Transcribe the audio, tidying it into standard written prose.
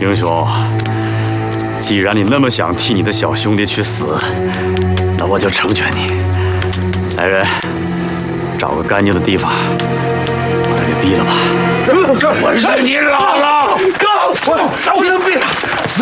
英雄，既然你那么想替你的小兄弟去死，那我就成全你。来人，找个干净的地方，把他给毙了吧。 我是你姥姥，哥，我能毙他。